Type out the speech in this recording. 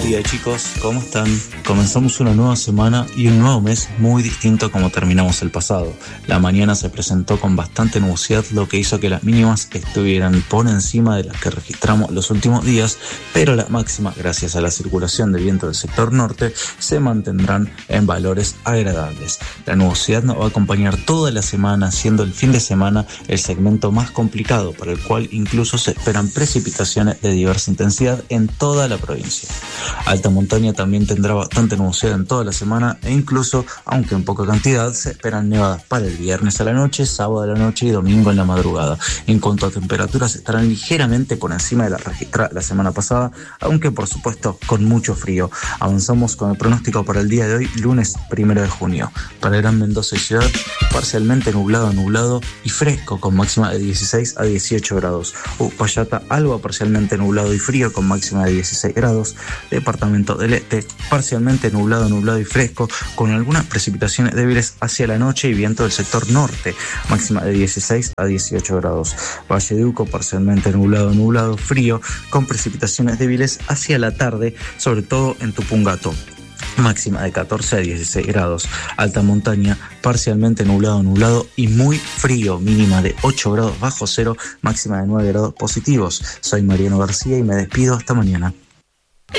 día chicos, ¿cómo están? Comenzamos una nueva semana y un nuevo mes muy distinto a como terminamos el pasado. La mañana se presentó con bastante nubosidad, lo que hizo que las mínimas estuvieran por encima de las que registramos los últimos días, pero la máxima, gracias a la circulación de viento del sector norte, se mantendrán en valores agradables. La nubosidad nos va a acompañar toda la semana, siendo el fin de semana el segmento más complicado, para el cual incluso se esperan precipitaciones de diversa intensidad en toda la provincia. Alta montaña también tendrá bastante nubosidad en toda la semana e incluso, aunque en poca cantidad, se esperan nevadas para el viernes a la noche, sábado a la noche y domingo en la madrugada. En cuanto a temperaturas, estarán ligeramente por encima de la registrada la semana pasada, aunque por supuesto con mucho frío. Avanzamos con el pronóstico para el día de hoy, lunes 1 de junio. Para Gran Mendoza y Ciudad, parcialmente nublado y fresco con máxima de 16 a 18 grados. Uspallata, algo parcialmente nublado y frío con máxima de 16 grados. Departamento del Este, parcialmente nublado y fresco con algunas precipitaciones débiles hacia la noche y viento del sector norte, máxima de 16 a 18 grados. Valle de Uco, parcialmente nublado, frío con precipitaciones débiles hacia la tarde, sobre todo en Tupungato, máxima de 14 a 16 grados. Alta montaña, parcialmente nublado y muy frío, mínima de 8 grados bajo cero, máxima de 9 grados positivos. Soy Mariano García y me despido hasta mañana.